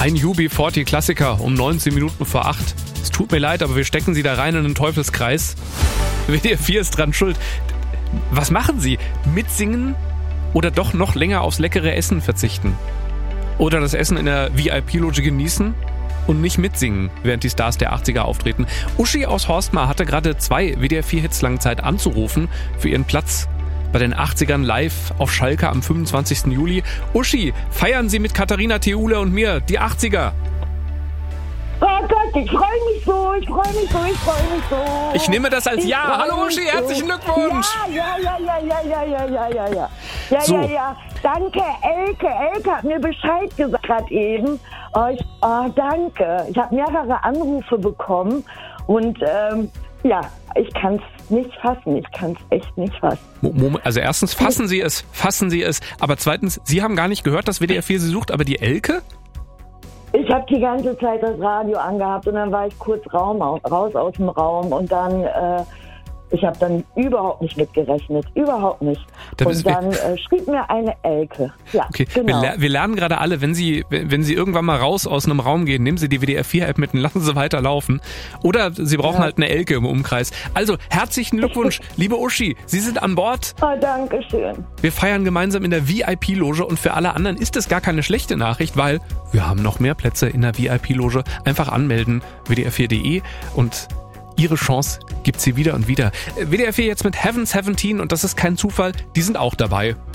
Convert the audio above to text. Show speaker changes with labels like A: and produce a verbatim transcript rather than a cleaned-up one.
A: Ein U B vierzig Klassiker um neunzehn Minuten vor acht. Es tut mir leid, aber wir stecken Sie da rein in einen Teufelskreis. W D R vier ist dran schuld. Was machen Sie? Mitsingen oder doch noch länger aufs leckere Essen verzichten? Oder das Essen in der V I P-Loge genießen und nicht mitsingen, während die Stars der achtziger auftreten? Uschi aus Horstmar hatte gerade zwei W D R vier Hits lang Zeit anzurufen für ihren Platz bei den achtzigern live auf Schalke am fünfundzwanzigsten Juli. Uschi, feiern Sie mit Katharina Theule und mir die achtziger.
B: Oh Gott, ich freue mich so, ich freue mich so, ich freue mich so.
A: Ich nehme das als
B: ich
A: Ja. Hallo Uschi,
B: so.
A: herzlichen Glückwunsch.
B: Ja, ja, ja, ja, ja, ja, ja, ja, ja. Ja,
A: So.
B: ja, ja. Danke, Elke. Elke hat mir Bescheid gesagt gerade eben. Oh, ich, oh, danke. Ich habe mehrere Anrufe bekommen und ähm, ja, ich kann es nicht fassen. Ich kann es echt nicht fassen.
A: Moment, also erstens fassen Sie es, fassen Sie es, aber zweitens, Sie haben gar nicht gehört, dass W D R vier Sie sucht, aber die Elke?
B: Ich habe die ganze Zeit das Radio angehabt und dann war ich kurz Raum, raus aus dem Raum und dann, äh, ich habe dann überhaupt nicht mitgerechnet, überhaupt nicht.
A: Da
B: und dann äh, schrieb mir eine Elke. Ja,
A: Okay,
B: genau.
A: wir, ler- wir lernen gerade alle, wenn Sie, wenn Sie irgendwann mal raus aus einem Raum gehen, nehmen Sie die W D R vier App mit und lassen Sie weiterlaufen. Oder Sie brauchen
B: Ja.
A: halt eine Elke im Umkreis. Also, herzlichen Glückwunsch, liebe Uschi, Sie sind an Bord.
B: Oh, danke schön.
A: Wir feiern gemeinsam in der V I P-Loge und für alle anderen ist es gar keine schlechte Nachricht, weil wir haben noch mehr Plätze in der V I P-Loge. Einfach anmelden, w d r vier punkt de und Ihre Chance gibt's hier wieder und wieder. W D R vier jetzt mit Heaven siebzehn und das ist kein Zufall, die sind auch dabei.